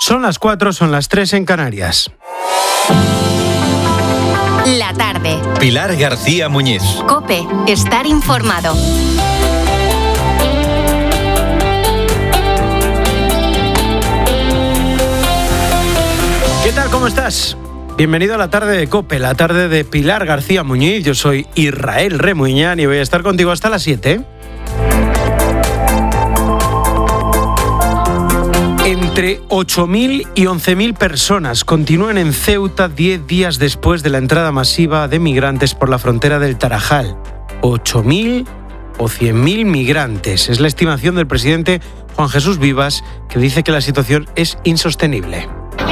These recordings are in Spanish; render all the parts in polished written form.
Son las 4, son las 3 en Canarias. La tarde. Pilar García Muñiz. COPE. Estar informado. ¿Qué tal? ¿Cómo estás? Bienvenido a la tarde de COPE, la tarde de Pilar García Muñiz. Yo soy Israel Remuñán y voy a estar contigo hasta las 7. Entre 8.000 y 11.000 personas continúan en Ceuta 10 días después de la entrada masiva de migrantes por la frontera del Tarajal. 8.000 o 100.000 migrantes. Es la estimación del presidente Juan Jesús Vivas, que dice que la situación es insostenible.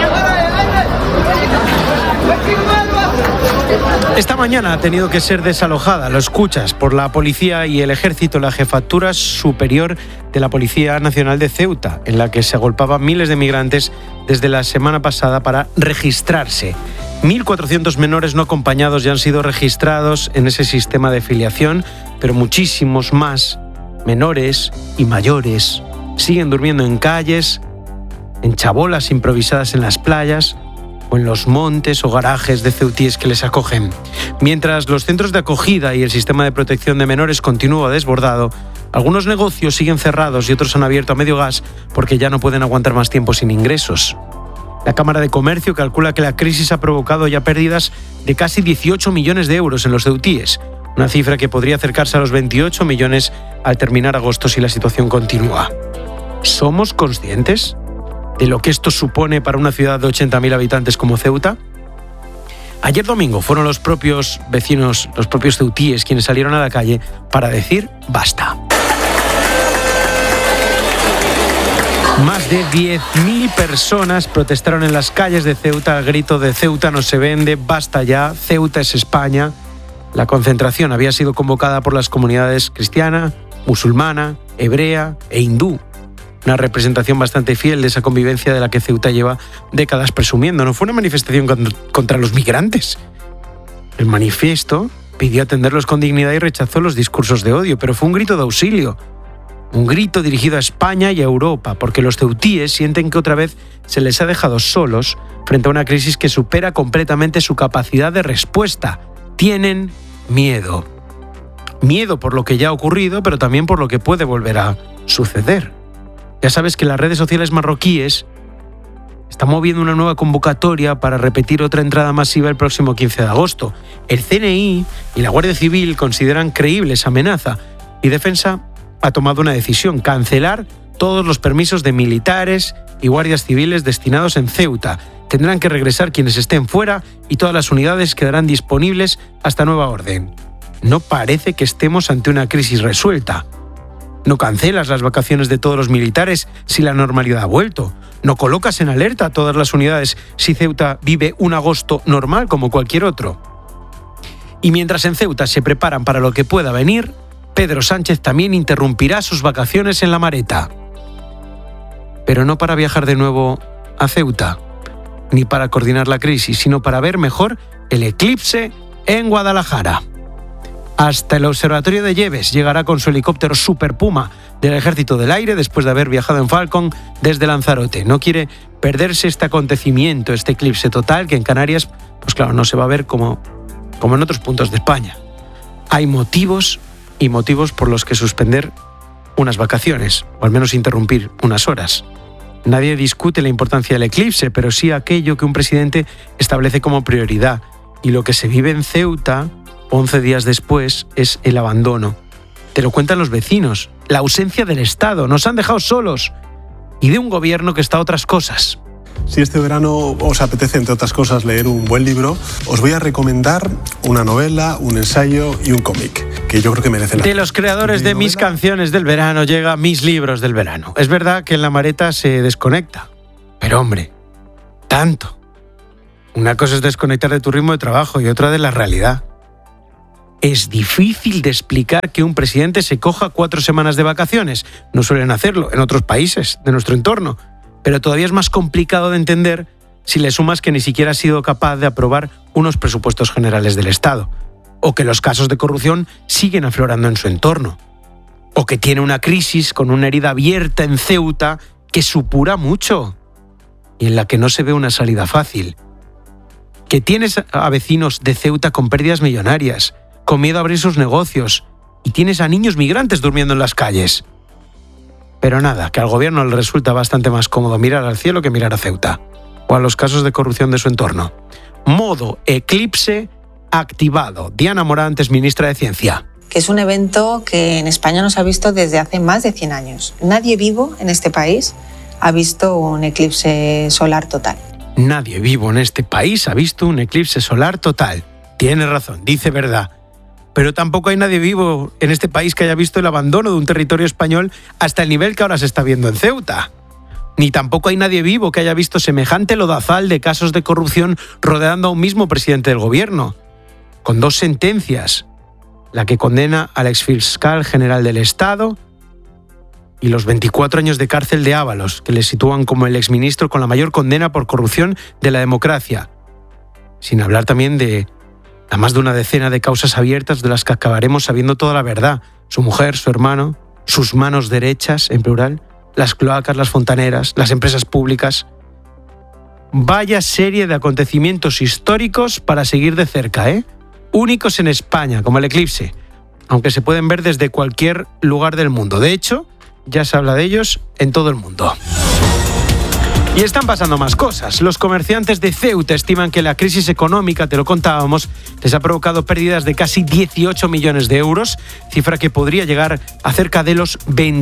Esta mañana ha tenido que ser desalojada, lo escuchas, por la policía y el ejército, la jefatura superior de la Policía Nacional de Ceuta, en la que se agolpaban miles de migrantes desde la semana pasada para registrarse. 1.400 menores no acompañados ya han sido registrados en ese sistema de filiación, pero muchísimos más, menores y mayores, siguen durmiendo en calles, en chabolas improvisadas en las playas o en los montes o garajes de ceutíes que les acogen. Mientras los centros de acogida y el sistema de protección de menores continúa desbordado, algunos negocios siguen cerrados y otros han abierto a medio gas porque ya no pueden aguantar más tiempo sin ingresos. La Cámara de Comercio calcula que la crisis ha provocado ya pérdidas de casi 18 millones de euros en los ceutíes, una cifra que podría acercarse a los 28 millones al terminar agosto si la situación continúa. ¿Somos conscientes de lo que esto supone para una ciudad de 80.000 habitantes como Ceuta? Ayer domingo fueron los propios vecinos, los propios ceutíes, quienes salieron a la calle para decir basta. Más de 10.000 personas protestaron en las calles de Ceuta al grito de Ceuta no se vende, basta ya, Ceuta es España. La concentración había sido convocada por las comunidades cristiana, musulmana, hebrea e hindú. Una representación bastante fiel de esa convivencia de la que Ceuta lleva décadas presumiendo. No fue una manifestación contra los migrantes. El manifiesto pidió atenderlos con dignidad y rechazó los discursos de odio, pero fue un grito de auxilio. Un grito dirigido a España y a Europa, porque los ceutíes sienten que otra vez se les ha dejado solos frente a una crisis que supera completamente su capacidad de respuesta. Tienen miedo. Miedo por lo que ya ha ocurrido, pero también por lo que puede volver a suceder. Ya sabes que las redes sociales marroquíes están moviendo una nueva convocatoria para repetir otra entrada masiva el próximo 15 de agosto. El CNI y la Guardia Civil consideran creíble esa amenaza y Defensa ha tomado una decisión: cancelar todos los permisos de militares y guardias civiles destinados en Ceuta. Tendrán que regresar quienes estén fuera y todas las unidades quedarán disponibles hasta nueva orden. No parece que estemos ante una crisis resuelta. No cancelas las vacaciones de todos los militares si la normalidad ha vuelto. No colocas en alerta a todas las unidades si Ceuta vive un agosto normal como cualquier otro. Y mientras en Ceuta se preparan para lo que pueda venir, Pedro Sánchez también interrumpirá sus vacaciones en La Mareta. Pero no para viajar de nuevo a Ceuta, ni para coordinar la crisis, sino para ver mejor el eclipse en Guadalajara. Hasta el Observatorio de Lleves llegará con su helicóptero Super Puma del Ejército del Aire después de haber viajado en Falcon desde Lanzarote. No quiere perderse este acontecimiento, este eclipse total que en Canarias, pues claro, no se va a ver como en otros puntos de España. Hay motivos y motivos por los que suspender unas vacaciones, o al menos interrumpir unas horas. Nadie discute la importancia del eclipse, pero sí aquello que un presidente establece como prioridad. Y lo que se vive en Ceuta 11 días después es el abandono. Te lo cuentan los vecinos, la ausencia del Estado, nos han dejado solos, y de un gobierno que está a otras cosas. Si este verano os apetece, entre otras cosas, leer un buen libro, os voy a recomendar una novela, un ensayo y un cómic, que yo creo que merecen la pena. De los creadores de Mis canciones del verano llega Mis libros del verano. Es verdad que en La Mareta se desconecta, pero hombre, tanto. Una cosa es desconectar de tu ritmo de trabajo y otra de la realidad. Es difícil de explicar que un presidente se coja 4 semanas de vacaciones. No suelen hacerlo en otros países de nuestro entorno. Pero todavía es más complicado de entender si le sumas que ni siquiera ha sido capaz de aprobar unos presupuestos generales del Estado, o que los casos de corrupción siguen aflorando en su entorno, o que tiene una crisis con una herida abierta en Ceuta que supura mucho. y en la que no se ve una salida fácil. Que tienes a vecinos de Ceuta con pérdidas millonarias, con miedo a abrir sus negocios, y tienes a niños migrantes durmiendo en las calles. Pero nada, que al gobierno le resulta bastante más cómodo mirar al cielo que mirar a Ceuta, o a los casos de corrupción de su entorno. Modo eclipse activado. Diana Morantes, ministra de Ciencia. Que es un evento que en España no se ha visto desde hace más de 100 años. Nadie vivo en este país ha visto un eclipse solar total. Nadie vivo en este país ha visto un eclipse solar total. Tiene razón, dice verdad. Pero tampoco hay nadie vivo en este país que haya visto el abandono de un territorio español hasta el nivel que ahora se está viendo en Ceuta. Ni tampoco hay nadie vivo que haya visto semejante lodazal de casos de corrupción rodeando a un mismo presidente del gobierno, con 2 sentencias, la que condena al exfiscal general del Estado y los 24 años de cárcel de Ábalos, que le sitúan como el exministro con la mayor condena por corrupción de la democracia. Sin hablar también de la más de una decena de causas abiertas de las que acabaremos sabiendo toda la verdad. Su mujer, su hermano, sus manos derechas, en plural, las cloacas, las fontaneras, las empresas públicas. Vaya serie de acontecimientos históricos para seguir de cerca, ¿eh? Únicos en España, como el eclipse, aunque se pueden ver desde cualquier lugar del mundo. De hecho, ya se habla de ellos en todo el mundo. Y están pasando más cosas. Los comerciantes de Ceuta estiman que la crisis económica, te lo contábamos, les ha provocado pérdidas de casi 18 millones de euros, cifra que podría llegar a cerca de los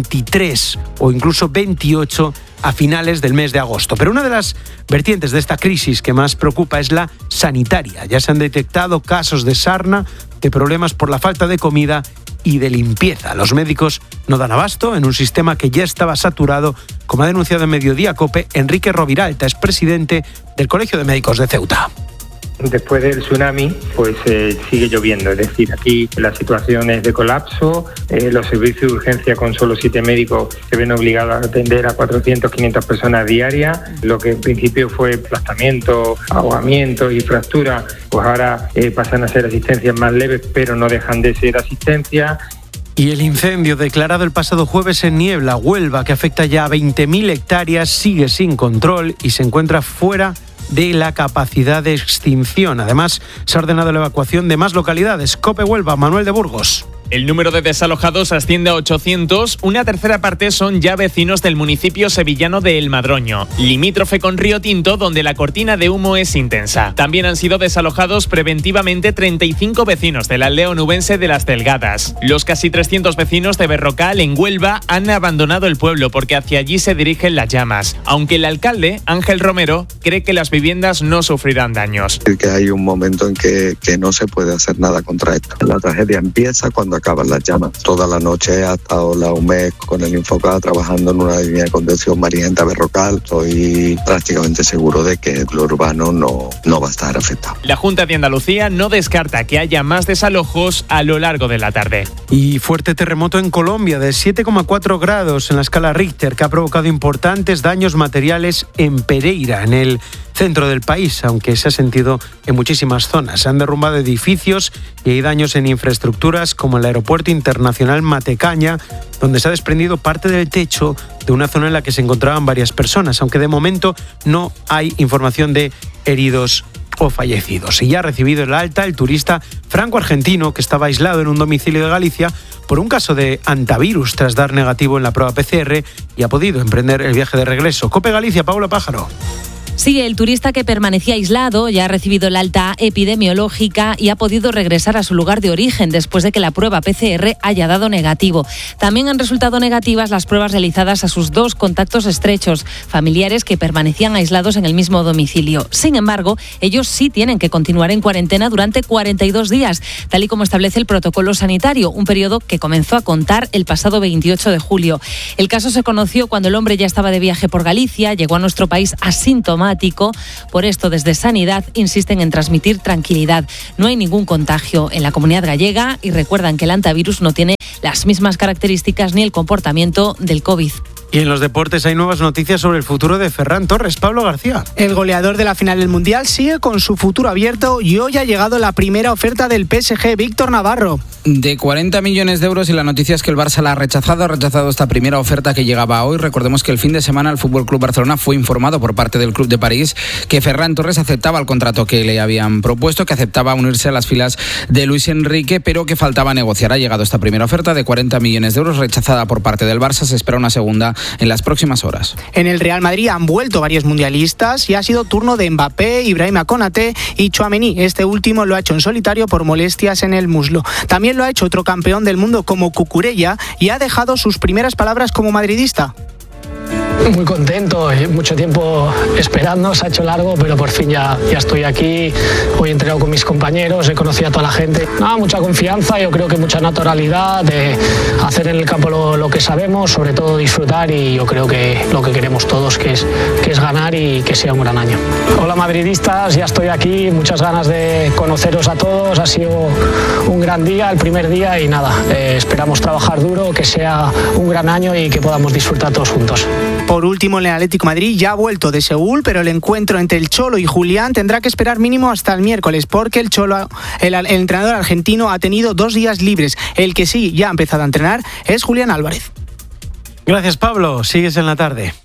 23 o incluso 28 a finales del mes de agosto. Pero una de las vertientes de esta crisis que más preocupa es la sanitaria. Ya se han detectado casos de sarna, de problemas por la falta de comida y de limpieza. Los médicos no dan abasto en un sistema que ya estaba saturado, como ha denunciado en Mediodía COPE Enrique Roviralta, es presidente del Colegio de Médicos de Ceuta. Después del tsunami, pues sigue lloviendo, es decir, aquí la situación es de colapso, los servicios de urgencia con solo 7 médicos se ven obligados a atender a 400, 500 personas diarias, lo que en principio fue aplastamiento, ahogamiento y fractura, pues ahora pasan a ser asistencias más leves, pero no dejan de ser asistencias. Y el incendio declarado el pasado jueves en Niebla, Huelva, que afecta ya a 20.000 hectáreas, sigue sin control y se encuentra fuera de la capacidad de extinción. Además, se ha ordenado la evacuación de más localidades. COPE Huelva, Manuel de Burgos. El número de desalojados asciende a 800, una tercera parte son ya vecinos del municipio sevillano de El Madroño, limítrofe con Río Tinto, donde la cortina de humo es intensa. También han sido desalojados preventivamente 35 vecinos de la aldea onubense de Las Delgadas. Los casi 300 vecinos de Berrocal, en Huelva, han abandonado el pueblo porque hacia allí se dirigen las llamas, aunque el alcalde, Ángel Romero, cree que las viviendas no sufrirán daños. Que hay un momento en que no se puede hacer nada contra esto. La tragedia empieza cuando acaban las llamas. Toda la noche ha estado la UMED con el Infocad trabajando en una línea de contención Marienta Berrocal. Estoy prácticamente seguro de que lo urbano no va a estar afectado. La Junta de Andalucía no descarta que haya más desalojos a lo largo de la tarde. Y fuerte terremoto en Colombia de 7,4 grados en la escala Richter, que ha provocado importantes daños materiales en Pereira, en el centro del país, aunque se ha sentido en muchísimas zonas. Se han derrumbado edificios y hay daños en infraestructuras como el Aeropuerto Internacional Matecaña, donde se ha desprendido parte del techo de una zona en la que se encontraban varias personas, aunque de momento no hay información de heridos o fallecidos. Y ya ha recibido el alta el turista franco-argentino que estaba aislado en un domicilio de Galicia por un caso de antivirus tras dar negativo en la prueba PCR y ha podido emprender el viaje de regreso. COPE Galicia, Paula Pájaro. Sí, el turista que permanecía aislado ya ha recibido el alta epidemiológica y ha podido regresar a su lugar de origen después de que la prueba PCR haya dado negativo. También han resultado negativas las pruebas realizadas a sus 2 contactos estrechos, familiares que permanecían aislados en el mismo domicilio. Sin embargo, ellos sí tienen que continuar en cuarentena durante 42 días, tal y como establece el protocolo sanitario, un periodo que comenzó a contar el pasado 28 de julio. El caso se conoció cuando el hombre ya estaba de viaje por Galicia, llegó a nuestro país asintomático. Por esto, desde Sanidad insisten en transmitir tranquilidad. No hay ningún contagio en la comunidad gallega y recuerdan que el antivirus no tiene las mismas características ni el comportamiento del COVID. Y en los deportes hay nuevas noticias sobre el futuro de Ferran Torres. Pablo García. El goleador de la final del Mundial sigue con su futuro abierto y hoy ha llegado la primera oferta del PSG, Víctor Navarro. de 40 millones de euros y la noticia es que el Barça la ha rechazado esta primera oferta que llegaba hoy. Recordemos que el fin de semana el FC Barcelona fue informado por parte del Club de París que Ferran Torres aceptaba el contrato que le habían propuesto, que aceptaba unirse a las filas de Luis Enrique, pero que faltaba negociar. Ha llegado esta primera oferta de 40 millones de euros rechazada por parte del Barça. Se espera una segunda en las próximas horas. En el Real Madrid han vuelto varios mundialistas y ha sido turno de Mbappé, Ibrahima Konaté y Tchouaméni. Este último lo ha hecho en solitario por molestias en el muslo. También lo ha hecho otro campeón del mundo como Cucurella y ha dejado sus primeras palabras como madridista. Muy contento, mucho tiempo esperando, se ha hecho largo, pero por fin ya estoy aquí. Hoy he entrenado con mis compañeros, he conocido a toda la gente. Mucha confianza, yo creo que mucha naturalidad, de hacer en el campo lo que sabemos, sobre todo disfrutar, y yo creo que lo que queremos todos que es ganar y que sea un gran año. Hola madridistas, ya estoy aquí, muchas ganas de conoceros a todos, ha sido un gran día, el primer día, y nada, esperamos trabajar duro, que sea un gran año y que podamos disfrutar todos juntos. Por último, el Atlético de Madrid ya ha vuelto de Seúl, pero el encuentro entre el Cholo y Julián tendrá que esperar mínimo hasta el miércoles, porque el Cholo, el entrenador argentino, ha tenido 2 días libres. El que sí ya ha empezado a entrenar es Julián Álvarez. Gracias, Pablo. Sigues en la tarde.